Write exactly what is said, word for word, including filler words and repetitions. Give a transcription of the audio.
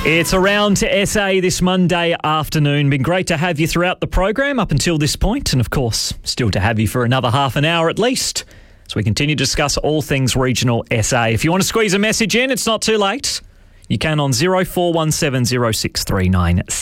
It's Around to S A this Monday afternoon. Been great to have you throughout the program up until this point, and of course, still to have you for another half an hour at least, as we continue to discuss all things regional S A. If you want to squeeze a message in, it's not too late. You can on zero four one seven zero six three nine six.